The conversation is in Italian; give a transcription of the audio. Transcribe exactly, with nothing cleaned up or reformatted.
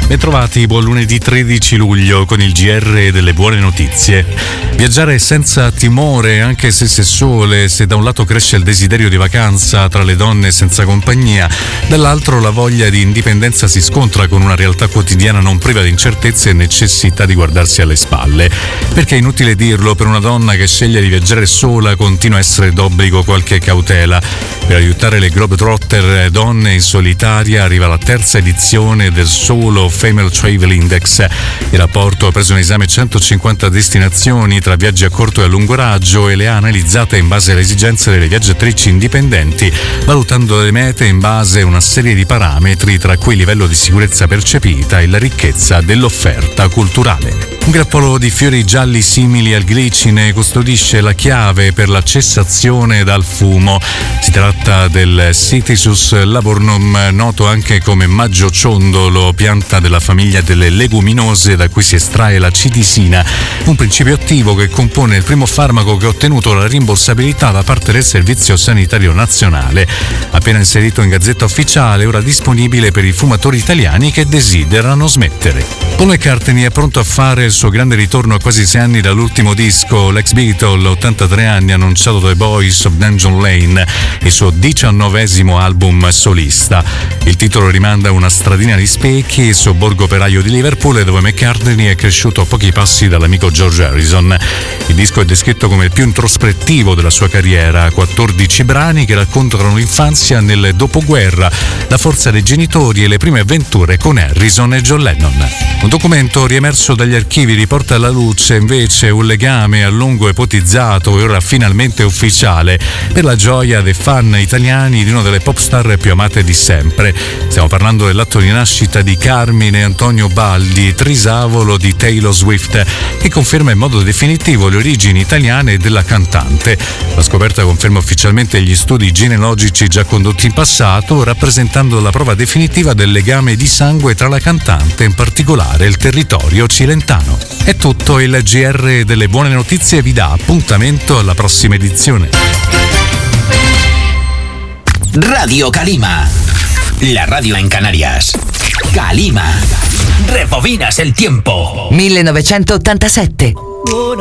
Bentrovati, buon lunedì tredici luglio con il G R delle buone notizie. Viaggiare senza timore, anche se c'è sole, se da un lato cresce il desiderio di vacanza tra le donne senza compagnia, dall'altro la voglia di indipendenza si scontra con una realtà quotidiana non priva di incertezze e necessità di guardarsi alle spalle. Perché è inutile dirlo, per una donna che sceglie di viaggiare sola continua a essere d'obbligo qualche cautela. Per aiutare le Globetrotter donne in solitaria arriva la terza edizione del Solo Female Travel Index. Il rapporto ha preso in esame centocinquanta destinazioni tra viaggi a corto e a lungo raggio e le ha analizzate in base alle esigenze delle viaggiatrici indipendenti, valutando le mete in base a una serie di parametri, tra cui il livello di sicurezza percepita e la ricchezza dell'offerta culturale. Un grappolo di fiori gialli simili al glicine custodisce la chiave per la cessazione dal fumo. Si tratta del Cytisus laburnum, noto anche come maggio ciondolo, pianta della famiglia delle leguminose da cui si estrae la citisina, un principio attivo che compone il primo farmaco che ha ottenuto la rimborsabilità da parte del Servizio Sanitario Nazionale. Appena inserito in Gazzetta Ufficiale, ora disponibile per i fumatori italiani che desiderano smettere. Paul McCartney è pronto a fare il suo grande ritorno a quasi sei anni dall'ultimo disco. L'ex Beatle, ottantatré anni, ha annunciato The Boys of Dungeon Lane, il suo diciannovesimo album solista. Il titolo rimanda a una stradina di Specchi, sobborgo operaio di Liverpool, dove McCartney è cresciuto a pochi passi dall'amico George Harrison. Il disco è descritto come il più introspettivo della sua carriera, quattordici brani che raccontano l'infanzia nel dopoguerra, la forza dei genitori e le prime avventure con Harrison e John Lennon. Un documento riemerso dagli archivi riporta alla luce invece un legame a lungo ipotizzato e ora finalmente ufficiale per la gioia dei fan italiani di una delle pop star più amate di sempre. Stiamo parlando dell'atto di nascita di Carmine Antonio Baldi, trisavolo di Taylor Swift, che conferma in modo definitivo le origini italiane della cantante. La scoperta conferma ufficialmente gli studi genealogici già condotti in passato, rappresentando la prova definitiva del legame di sangue tra la cantante e in particolare il territorio cilentano. È tutto, il G R delle buone notizie vi dà appuntamento alla prossima edizione. Radio Calima, la radio en Canarias. Calima, rebobinas el tiempo. millenovecentottantasette.